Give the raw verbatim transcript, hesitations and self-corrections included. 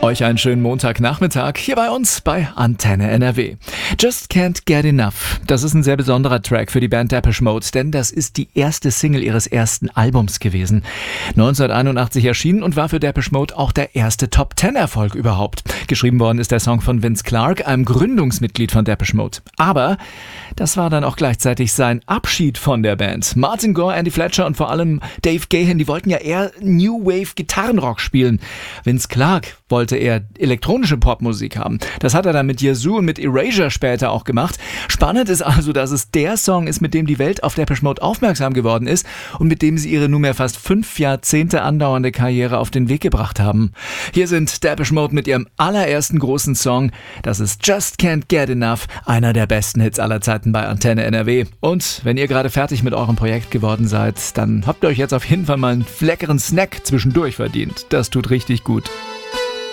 Euch einen schönen Montagnachmittag hier bei uns bei Antenne N R W. Just Can't Get Enough. Das ist ein sehr besonderer Track für die Band Depeche Mode, denn das ist die erste Single ihres ersten Albums gewesen. neunzehnhunderteinundachtzig erschienen und war für Depeche Mode auch der erste Top-Ten-Erfolg überhaupt. Geschrieben worden ist der Song von Vince Clarke, einem Gründungsmitglied von Depeche Mode. Aber das war dann auch gleichzeitig sein Abschied von der Band. Martin Gore, Andy Fletcher und vor allem Dave Gahan, die wollten ja eher New Wave Gitarrenrock spielen. Vince Clarke wollte er elektronische Popmusik haben. Das hat er dann mit Yazoo und mit Erasure später auch gemacht. Spannend ist also, dass es der Song ist, mit dem die Welt auf Depeche Mode aufmerksam geworden ist und mit dem sie ihre nunmehr fast fünf Jahrzehnte andauernde Karriere auf den Weg gebracht haben. Hier sind Depeche Mode mit ihrem allerersten großen Song. Das ist Just Can't Get Enough, einer der besten Hits aller Zeiten bei Antenne N R W. Und wenn ihr gerade fertig mit eurem Projekt geworden seid, dann habt ihr euch jetzt auf jeden Fall mal einen leckeren Snack zwischendurch verdient. Das tut richtig gut.